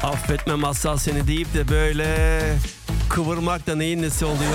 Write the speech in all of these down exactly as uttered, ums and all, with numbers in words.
Affetme masal seni deyip de böyle kıvırmak da neyin nesi oluyor?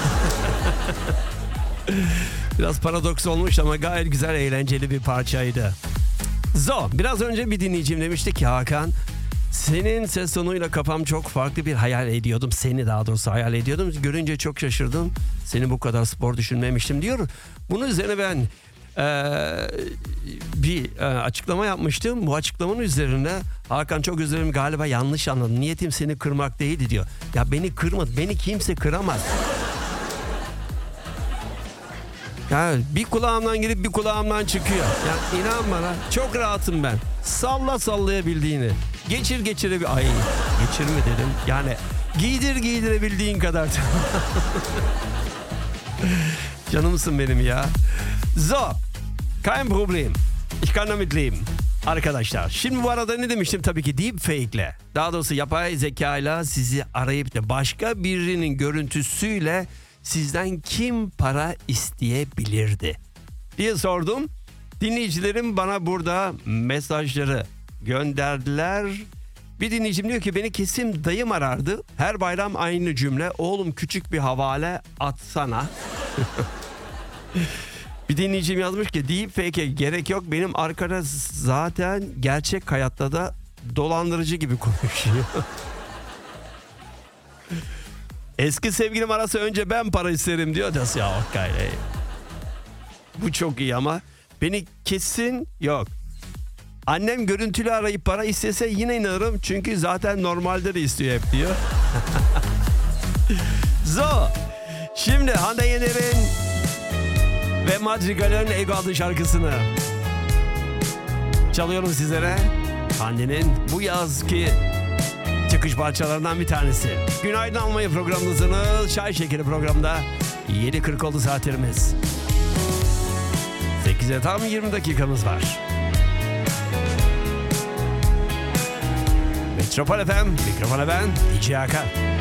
Biraz paradoks olmuş ama gayet güzel, eğlenceli bir parçaydı. Zo, biraz önce bir dinleyicim demişti ki Hakan, senin ses tonuyla kafam çok farklı bir hayal ediyordum. Seni daha doğrusu hayal ediyordum. Görünce çok şaşırdım. Seni bu kadar spor düşünmemiştim diyor. Bunun üzerine ben ee, bir e, açıklama yapmıştım. Bu açıklamanın üzerine Hakan çok özür dilerim, galiba yanlış anladım. Niyetim seni kırmak değildi diyor. Ya beni kırmadı. Beni kimse kıramaz. Yani bir kulağımdan girip bir kulağımdan çıkıyor. Yani inan bana, çok rahatım ben. Salla sallayabildiğini. Geçir geçirebil... Ay geçirme dedim. Yani giydir giydirebildiğin kadar. Canımsın benim ya. So, kein Problem. Ich kann damit leben. Arkadaşlar, şimdi bu arada ne demiştim? Tabii ki deepfake'le, daha doğrusu yapay zekayla sizi arayıp da başka birinin görüntüsüyle sizden kim para isteyebilirdi diye sordum. Dinleyicilerim bana burada mesajları gönderdiler. Bir dinleyicim diyor ki beni kesin dayım arardı. Her bayram aynı cümle. Oğlum küçük bir havale atsana. Bir dinleyicim yazmış ki deepfake'e gerek yok. Benim arkada zaten gerçek hayatta da dolandırıcı gibi konuşuyor. Eski sevgilim arası önce ben para isterim diyor. Das ya auch geil ey. Bu çok iyi ama beni kesin yok. Annem görüntülü arayıp para istese yine inanırım. Çünkü zaten normalde de istiyor hep diyor. So. Şimdi Hande Yener'in ve Madrigal'ın Ego adlı şarkısını çalıyorum sizlere. Hande'nin bu yazki çıkış parçalarından bir tanesi. Günaydın Almanya programınızın Çay Şekeri programda yedi kırk oldu saatlerimiz. sekize tam yirmi dakikamız var. Metropol F M, mikrofona ben D J Hakan.